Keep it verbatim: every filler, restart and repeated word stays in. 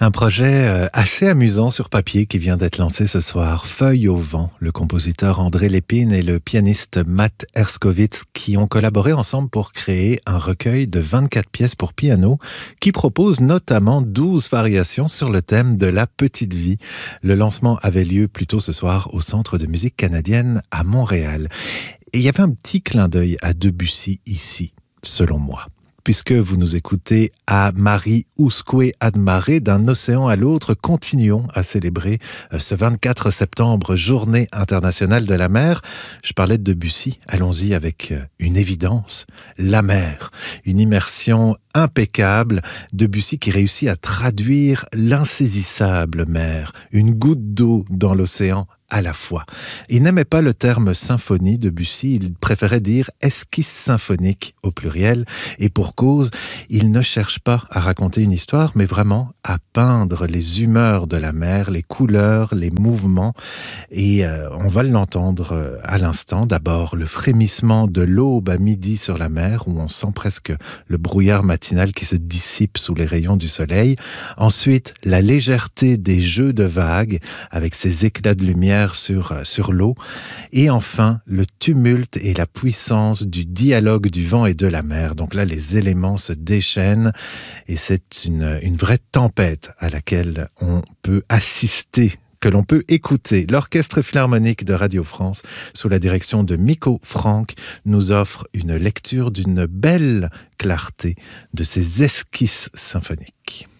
Un projet euh, assez amusant sur papier qui vient d'être lancé ce soir. Feuille au vent, le compositeur André Lépine et le pianiste Matt Herskovits qui ont collaboré ensemble pour créer un recueil de vingt-quatre pièces pour piano qui propose notamment douze variations sur le thème de la petite vie. Le lancement avait lieu plus tôt ce soir au Centre de musique canadienne à Montréal. Et il y avait un petit clin d'œil à Debussy ici, selon moi. Puisque vous nous écoutez à Marie Ousque Admaré, d'un océan à l'autre, continuons à célébrer ce vingt-quatre septembre, journée internationale de la mer. Je parlais de Debussy, allons-y avec une évidence, la mer, une immersion impeccable, Debussy qui réussit à traduire l'insaisissable mer, une goutte d'eau dans l'océan à la fois. Il n'aimait pas le terme symphonie, Debussy, il préférait dire esquisse symphonique au pluriel, et pour cause, il ne cherche pas à raconter une histoire, mais vraiment à peindre les humeurs de la mer, les couleurs, les mouvements, et euh, on va l'entendre à l'instant. D'abord, le frémissement de l'aube à midi sur la mer, où on sent presque le brouillard matinal qui se dissipe sous les rayons du soleil. Ensuite, la légèreté des jeux de vagues, avec ces éclats de lumière sur, sur l'eau. Et enfin, le tumulte et la puissance du dialogue du vent et de la mer. Donc là, les éléments se déchaînent et c'est une, une vraie tempête à laquelle on peut assister, que l'on peut écouter. L'Orchestre Philharmonique de Radio France, sous la direction de Miko Franck, nous offre une lecture d'une belle clarté de ces esquisses symphoniques.